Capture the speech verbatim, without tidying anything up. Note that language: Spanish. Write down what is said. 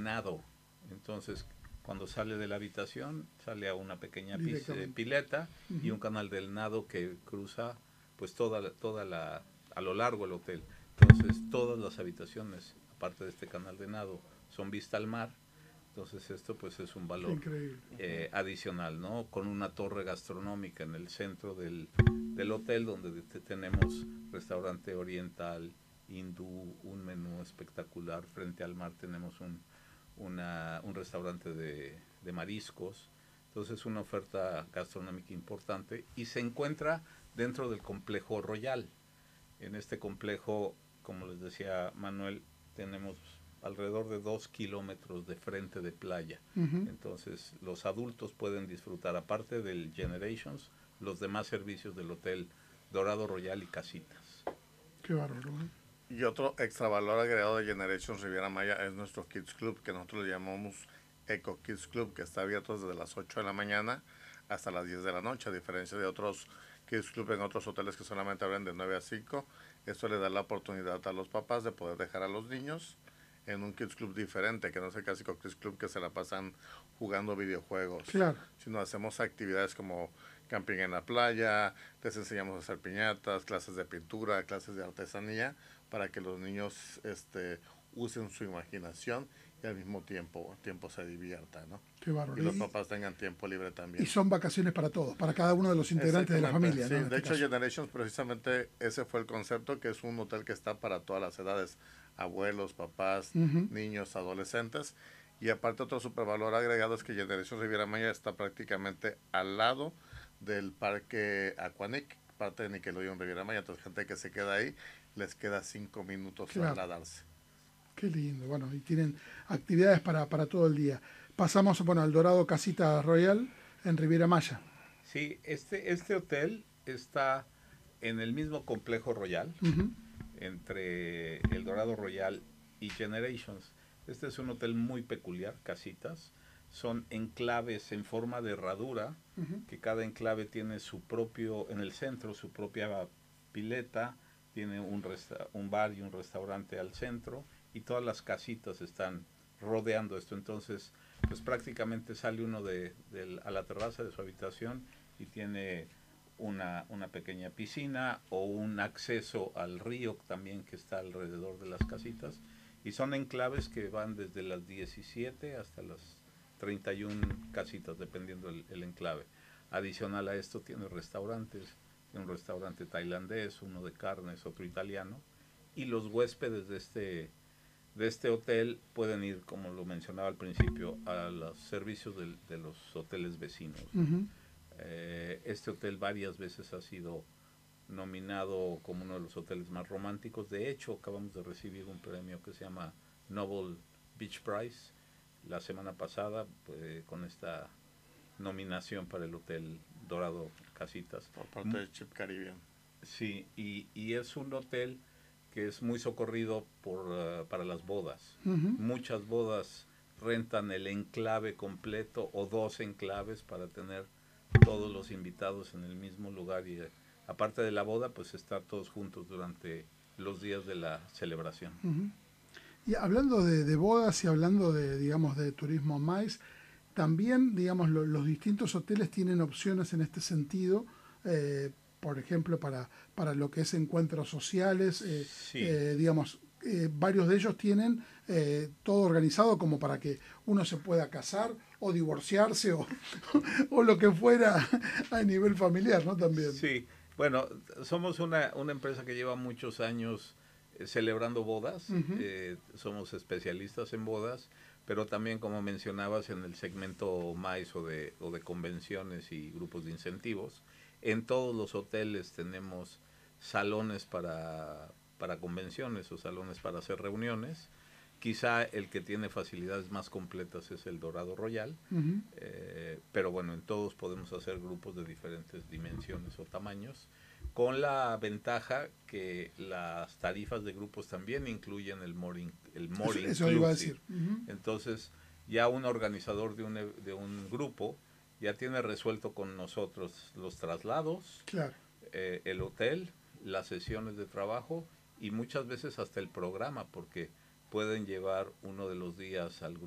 nado. Entonces, cuando sale de la habitación, sale a una pequeña pis, eh, pileta uh-huh. y un canal del nado que cruza pues toda, toda la, a lo largo del hotel. Entonces, todas las habitaciones, aparte de este canal de nado, son vista al mar. Entonces, esto pues es un valor eh, adicional, ¿no? Con una torre gastronómica en el centro del, del hotel, donde tenemos restaurante oriental, hindú, un menú espectacular. Frente al mar tenemos un, una, un restaurante de, de mariscos. Entonces, una oferta gastronómica importante y se encuentra dentro del complejo Royal. En este complejo, como les decía Manuel, tenemos alrededor de dos kilómetros de frente de playa. Uh-huh. Entonces, los adultos pueden disfrutar, aparte del Generations, los demás servicios del hotel Dorado Royal y Casitas. Qué bárbaro, ¿eh? Y otro extra valor agregado de Generations Riviera Maya es nuestro Kids Club, que nosotros le llamamos Eco Kids Club, que está abierto desde las ocho de la mañana hasta las diez de la noche, a diferencia de otros Kids Club en otros hoteles que solamente abren de nueve a cinco. Esto le da la oportunidad a los papás de poder dejar a los niños en un Kids Club diferente, que no es el clásico Kids Club que se la pasan jugando videojuegos. Claro. Sino hacemos actividades como camping en la playa, les enseñamos a hacer piñatas, clases de pintura, clases de artesanía, para que los niños este, usen su imaginación y al mismo tiempo, tiempo se diviertan, ¿no? Qué bárbaro. Y los papás tengan tiempo libre también. Y son vacaciones para todos, para cada uno de los integrantes de la familia, sí, ¿no? De este hecho, caso. Generations, precisamente ese fue el concepto, que es un hotel que está para todas las edades, abuelos, papás, uh-huh. niños, adolescentes. Y aparte, otro supervalor agregado es que Generations Riviera Maya está prácticamente al lado del parque Aquanic, parte de Nickelodeon Riviera Maya. Entonces, gente que se queda ahí, les queda cinco minutos claro. para darse. Qué lindo, bueno, y tienen actividades para, para todo el día. Pasamos, bueno, al Dorado Casita Royal en Riviera Maya. Sí, este, este hotel está en el mismo complejo Royal, uh-huh. entre el Dorado Royal y Generations. Este es un hotel muy peculiar, casitas. Son enclaves en forma de herradura, uh-huh. que cada enclave tiene su propio, en el centro, su propia pileta, tiene un, resta- un bar y un restaurante al centro, y todas las casitas están rodeando esto. Entonces, pues prácticamente sale uno de, de, a la terraza de su habitación y tiene una, una pequeña piscina o un acceso al río también que está alrededor de las casitas. Y son enclaves que van desde las diecisiete hasta las treinta y una casitas, dependiendo el, el enclave. Adicional a esto tiene restaurantes, tiene un restaurante tailandés, uno de carnes, otro italiano. Y los huéspedes de este... de este hotel pueden ir, como lo mencionaba al principio, a los servicios de, de los hoteles vecinos. Uh-huh. Eh, este hotel varias veces ha sido nominado como uno de los hoteles más románticos. De hecho, acabamos de recibir un premio que se llama Noble Beach Prize la semana pasada, pues, con esta nominación para el Hotel Dorado Casitas. Por parte de Chip Caribbean. Sí, y, y es un hotel que es muy socorrido por, uh, para las bodas. Uh-huh. Muchas bodas rentan el enclave completo o dos enclaves para tener todos los invitados en el mismo lugar y uh, aparte de la boda, pues estar todos juntos durante los días de la celebración. Uh-huh. Y hablando de, de bodas y hablando de, digamos, de turismo MICE, también, digamos, lo, los distintos hoteles tienen opciones en este sentido, eh, por ejemplo, para, para lo que es encuentros sociales, eh, sí. eh, digamos, eh, varios de ellos tienen eh, todo organizado como para que uno se pueda casar o divorciarse o, o lo que fuera a nivel familiar, ¿no? También. Sí, bueno, somos una, una empresa que lleva muchos años eh, celebrando bodas, uh-huh. eh, somos especialistas en bodas, pero también, como mencionabas, en el segmento MICE o de, o de convenciones y grupos de incentivos. En todos los hoteles tenemos salones para, para convenciones o salones para hacer reuniones. Quizá el que tiene facilidades más completas es el Dorado Royal, uh-huh. eh, pero bueno, en todos podemos hacer grupos de diferentes dimensiones o tamaños, con la ventaja que las tarifas de grupos también incluyen el more, el more eso, eso iba a decir. Uh-huh. Entonces, ya un organizador de un, de un grupo ya tiene resuelto con nosotros los traslados, claro. eh, el hotel, las sesiones de trabajo y muchas veces hasta el programa, porque pueden llevar uno de los días al grupo